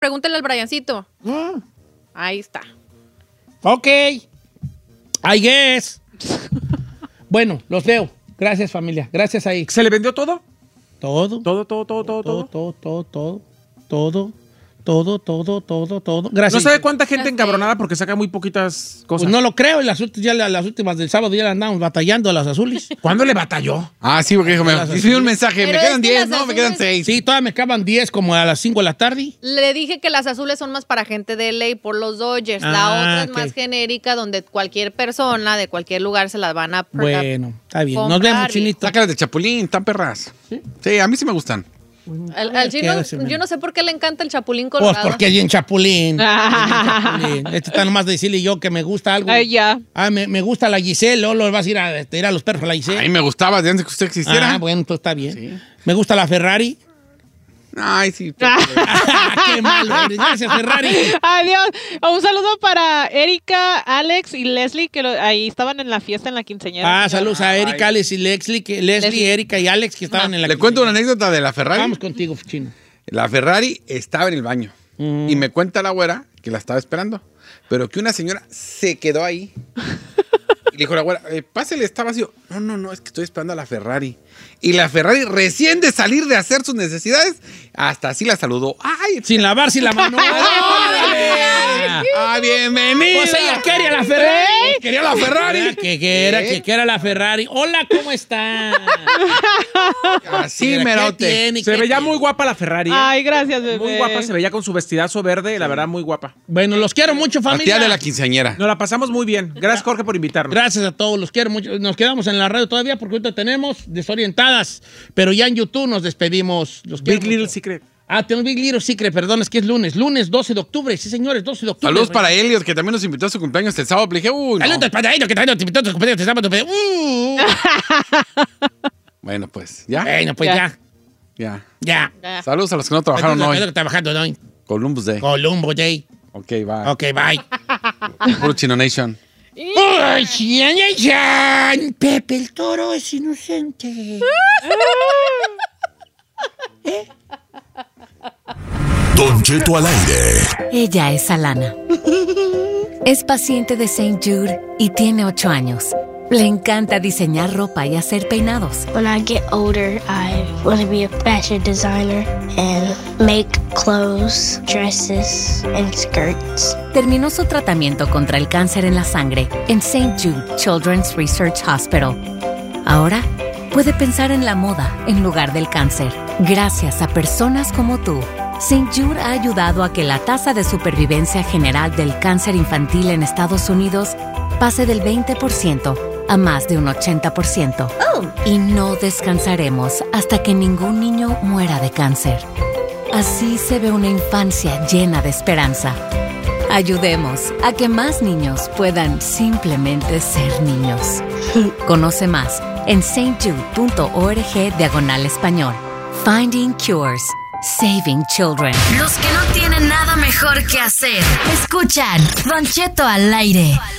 Pregúntale al Briancito. Ahí está. Ok. I guess. Bueno, los veo. Gracias, familia. Gracias ahí. ¿Se le vendió todo? Todo. Todo. Gracias. ¿No sabe cuánta gente encabronada porque saca muy poquitas cosas? Pues no lo creo. Las últimas del sábado ya andamos batallando a las azules. ¿Cuándo le batalló? Ah, sí, porque dijo, me hizo un mensaje. Pero Me quedan es que 10, las ¿no? Me quedan 6. Sí, todavía me acaban 10 como a las 5 de la tarde. Le dije que las azules son más para gente de LA por los Dodgers. La otra es más genérica, donde cualquier persona de cualquier lugar se las van a Bueno, está bien. Nos vemos, Chinito. Sácalas de Chapulín, están perras. Sí, a mí sí me gustan. Al Chino, yo no sé por qué le encanta el Chapulín Colorado. Pues porque es bien Chapulín. Este está nomás de decirle yo que me gusta algo. Ay, ya. Me gusta la Giselle. Luego vas a ir a los perros a la Giselle. A mí me gustaba de antes que usted existiera. Bueno, entonces está bien. Sí. Me gusta la Ferrari. Ay, sí. Qué malo eres. Gracias, Ferrari. Adiós. Un saludo para Erika, Alex y Leslie, que ahí estaban en la fiesta en la quinceañera. Saludos a Erika, Alex y Leslie, Erika y Alex que estaban en la Le cuento una anécdota de la Ferrari. Vamos contigo, Chino. La Ferrari estaba en el baño y me cuenta la güera que la estaba esperando, pero que una señora se quedó ahí y le dijo a la güera, pásele, está vacío. No, es que estoy esperando a la Ferrari. Y la Ferrari recién de salir de hacer sus necesidades, hasta así la saludó. ¡Ay! Sin lavarse la mano. ¡Ah, bienvenida! Pues ella quería la Ferrari. Quería la Ferrari. Que era la Ferrari. Hola, ¿cómo está? Así, merote. Se veía muy guapa la Ferrari. Ay, gracias, bebé. Muy guapa, se veía con su vestidazo verde, la verdad, muy guapa. Bueno, los quiero mucho, La familia. tía de la quinceañera. Nos la pasamos muy bien. Gracias, Jorge, por invitarnos. Gracias a todos, los quiero mucho. Nos quedamos en la radio todavía porque ahorita tenemos Desorientadas, pero ya en YouTube nos despedimos. Los quiero Big Little mucho. Secret. Tenemos Big Little Secret, perdón, es que es lunes 12 de octubre, sí señores, 12 de octubre. Saludos para Elliot, que también nos invitó a su cumpleaños el sábado. Le dije, no. Saludos para Elliot, que también nos invitó a su cumpleaños el sábado. Bueno, pues, ¿ya? Bueno, pues Ya. ya. Saludos a los que no trabajaron hoy. Trabajando hoy. Columbus Day. Columbo Day. Ok, bye. Ok, bye. Puro Chino Nation. ¡Ay, Chan! Pepe el Toro es inocente. Don Cheto al aire. Ella es Alana. Es paciente de St. Jude y tiene 8 años. Le encanta diseñar ropa y hacer peinados. When I get older, I want to be a fashion designer and make clothes, dresses, and skirts. Terminó su tratamiento contra el cáncer en la sangre en St. Jude Children's Research Hospital. Ahora puede pensar en la moda en lugar del cáncer. Gracias a personas como tú, St. Jude ha ayudado a que la tasa de supervivencia general del cáncer infantil en Estados Unidos pase del 20% a más de un 80%. Y no descansaremos hasta que ningún niño muera de cáncer. Así se ve una infancia llena de esperanza. Ayudemos a que más niños puedan simplemente ser niños. Conoce más en stjude.org/español. Finding Cures. Saving Children. Los que no tienen nada mejor que hacer, escuchan Don Cheto al aire.